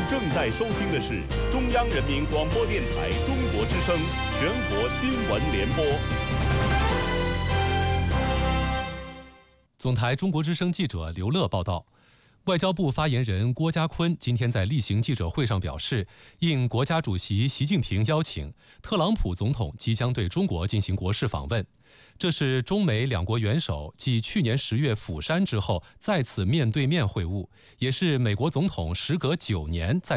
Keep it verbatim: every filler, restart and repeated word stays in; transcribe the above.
正在收听的是中央人民广播电台中国之声全国新闻联播。 总台中国之声记者刘乐报道。外交部发言人郭家坤今天在例行记者会上表示，应国家主席习近平邀请，特朗普总统即将对中国进行国事访问。这是中美两国元首继去年十月釜山之后再次面对面会晤，也是美国总统时隔九年再